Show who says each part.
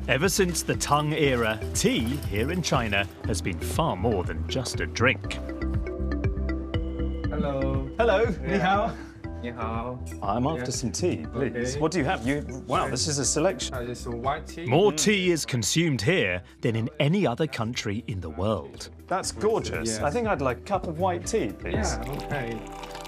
Speaker 1: Ever since the Tang era, tea here in China has been far more than just a drink.
Speaker 2: Hello.
Speaker 1: Hello, ni hao.
Speaker 2: Ni hao.
Speaker 1: I'm after some tea, please.
Speaker 2: Okay.
Speaker 1: What do you have? Wow, this is a selection.
Speaker 2: This is white tea.
Speaker 1: More tea is consumed here than in any other country in the world. That's gorgeous.
Speaker 2: Yes.
Speaker 1: I think I'd like a cup of white tea, please.
Speaker 2: Yeah, okay.